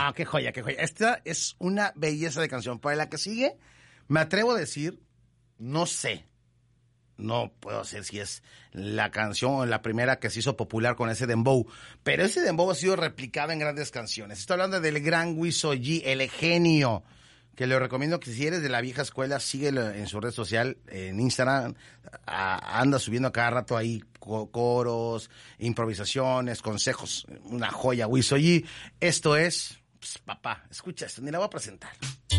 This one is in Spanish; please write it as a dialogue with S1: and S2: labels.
S1: No, qué joya, qué joya. Esta es una belleza de canción. Para la que sigue, me atrevo a decir, no sé. No puedo decir si es la canción, la primera que se hizo popular con ese dembow, pero ese dembow ha sido replicado en grandes canciones. Estoy hablando del gran Wiso G, el genio, que le recomiendo que si eres de la vieja escuela, síguelo en su red social, en Instagram, anda subiendo a cada rato ahí coros, improvisaciones, consejos, una joya, Wiso G. Esto es, pues, papá, escucha esto, ni la voy a presentar.